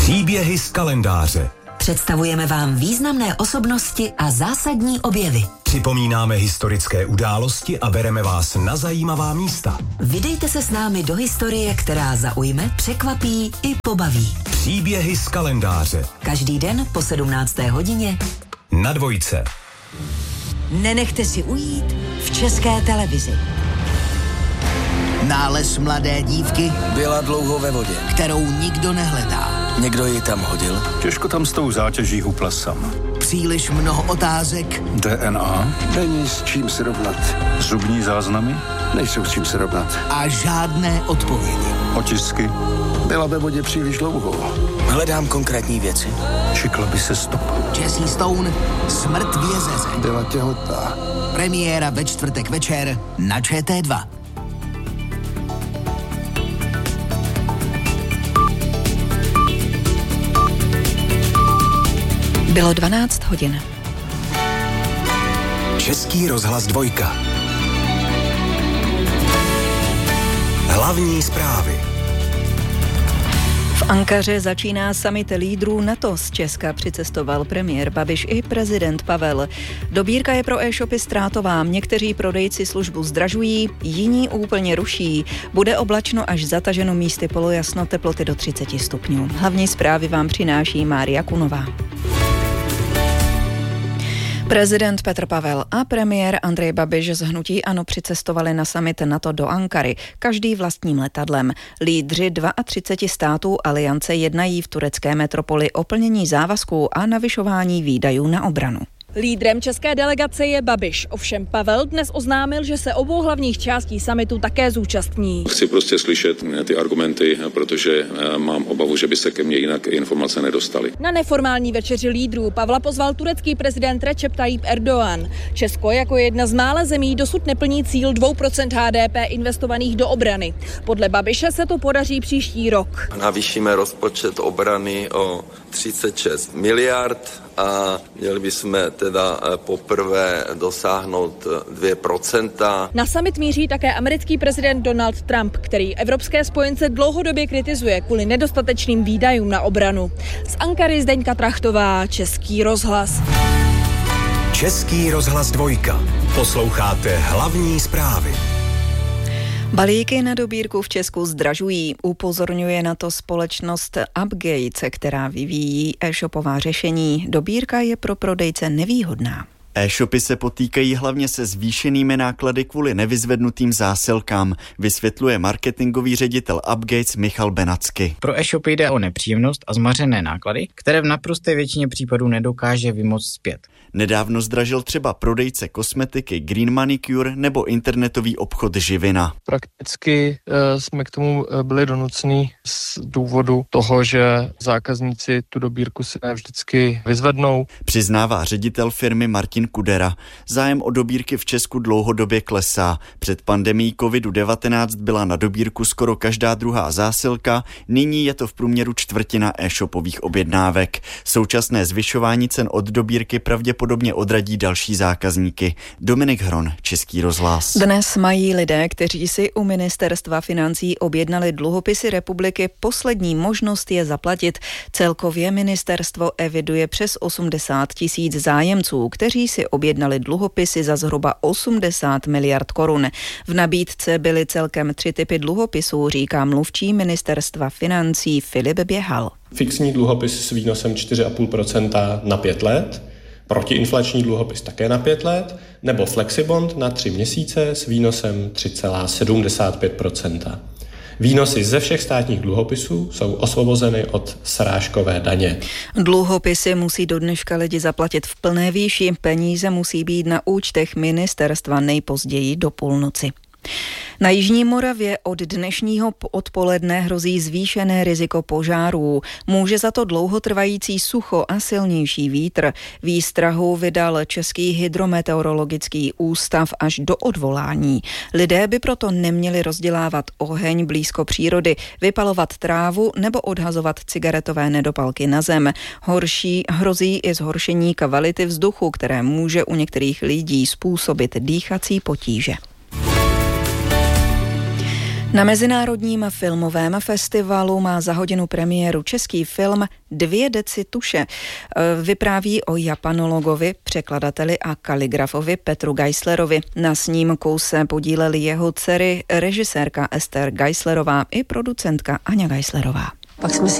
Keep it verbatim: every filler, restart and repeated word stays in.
Příběhy z kalendáře. Představujeme vám významné osobnosti a zásadní objevy. Připomínáme historické události a bereme vás na zajímavá místa. Vydejte se s námi do historie, která zaujme, překvapí i pobaví. Příběhy z kalendáře. Každý den po sedmnácté hodině na Dvojce. Nenechte si ujít v České televizi. Nález mladé dívky byla dlouho ve vodě, kterou nikdo nehledá. Někdo ji tam hodil. Těžko tam s tou zátěží hupla sama. Příliš mnoho otázek. D N A? Není s čím si rovnat. Zubní záznamy? Nejsou s čím si rovnat. A žádné odpovědi. Otisky? Byla ve vodě příliš dlouho. Hledám konkrétní věci. Šikla by se stop. Jessie Stone, Smrt v jezeře. Byla těhotná. Premiéra ve čtvrtek večer na Č T dva. Bylo dvanáct hodin. Český rozhlas Dvojka. Hlavní zprávy. V Ankaře začíná summit lídrů NATO. Z Česka přicestoval premiér Babiš i prezident Pavel. Dobírka je pro e-shopy ztrátová. Někteří prodejci službu zdražují, jiní úplně ruší. Bude oblačno až zataženo, místy polojasno, teploty do třicet stupňů. Hlavní zprávy vám přináší Mária Kunová. Prezident Petr Pavel a premiér Andrej Babiš z hnutí ANO přicestovali na summit NATO do Ankary, každý vlastním letadlem. Lídři třiceti dvou států aliance jednají v turecké metropoli o plnění závazků a navyšování výdajů na obranu. Lídrem české delegace je Babiš, ovšem Pavel dnes oznámil, že se obou hlavních částí summitu také zúčastní. Chci prostě slyšet ty argumenty, protože mám obavu, že by se ke mně jinak informace nedostaly. Na neformální večeři lídrů Pavla pozval turecký prezident Recep Tayyip Erdoğan. Česko jako jedna z mála zemí dosud neplní cíl dvě procenta H D P investovaných do obrany. Podle Babiše se to podaří příští rok. Navýšíme rozpočet obrany o třicet šest miliard a měli bychom teda poprvé dosáhnout dvě procenta. Na summit míří také americký prezident Donald Trump, který evropské spojence dlouhodobě kritizuje kvůli nedostatečným výdajům na obranu. Z Ankary Zdeňka Trachtová, Český rozhlas. Český rozhlas Dvojka. Posloucháte hlavní zprávy. Balíky na dobírku v Česku zdražují. Upozorňuje na to společnost Upgate, která vyvíjí e-shopová řešení. Dobírka je pro prodejce nevýhodná. E-shopy se potýkají hlavně se zvýšenými náklady kvůli nevyzvednutým zásilkám, vysvětluje marketingový ředitel Upgates Michal Benacky. Pro e-shopy jde o nepříjemnost a zmařené náklady, které v naprosté většině případů nedokáže vymoct zpět. Nedávno zdražil třeba prodejce kosmetiky Green Manicure nebo internetový obchod Živina. Prakticky e, jsme k tomu byli donuceni z důvodu toho, že zákazníci tu dobírku si ne vždycky vyzvednou. Přiznává ředitel firmy Martin Kudera. Zájem o dobírky v Česku dlouhodobě klesá. Před pandemií kovid devatenáct byla na dobírku skoro každá druhá zásilka, nyní je to v průměru čtvrtina e-shopových objednávek. Současné zvyšování cen od dobírky pravděpodobně odradí další zákazníky. Dominik Hron, Český rozhlas. Dnes mají lidé, kteří si u ministerstva financí objednali dluhopisy republiky, poslední možnost je zaplatit. Celkově ministerstvo eviduje přes osmdesát tisíc zájemců, kteří si objednali dluhopisy za zhruba osmdesát miliard korun. V nabídce byly celkem tři typy dluhopisů, říká mluvčí ministerstva financí Filip Běhal. Fixní dluhopis s výnosem čtyři celá pět procenta na pět let, protiinflační dluhopis také na pět let, nebo flexibond na tři měsíce s výnosem tři celá sedmdesát pět procenta. Výnosy ze všech státních dluhopisů jsou osvobozeny od srážkové daně. Dluhopisy musí do dneška lidi zaplatit v plné výši. Peníze musí být na účtech ministerstva nejpozději do půlnoci. Na jižní Moravě od dnešního odpoledne hrozí zvýšené riziko požárů. Může za to dlouhotrvající sucho a silnější vítr. Výstrahu vydal Český hydrometeorologický ústav až do odvolání. Lidé by proto neměli rozdělávat oheň blízko přírody, vypalovat trávu nebo odhazovat cigaretové nedopalky na zem. Horší hrozí i zhoršení kvality vzduchu, které může u některých lidí způsobit dýchací potíže. Na Mezinárodním filmovém festivalu má za hodinu premiéru český film Dvě deci tuše. Vypráví o japanologovi, překladateli a kaligrafovi Petru Geislerovi. Na snímku se podílely jeho dcery, režisérka Ester Geislerová i producentka Aňa Geislerová. Pak jsme si